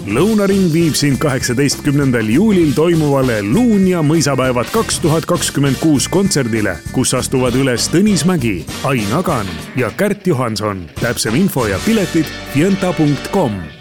Lõunaring viib sind 18. juulil toimuvale Luun ja mõisapäevad 2026 kontserdile, kus astuvad üles Tõnis Mägi, Ain Agan ja Kärt Johanson. Täpsem info ja piletid fienta.com.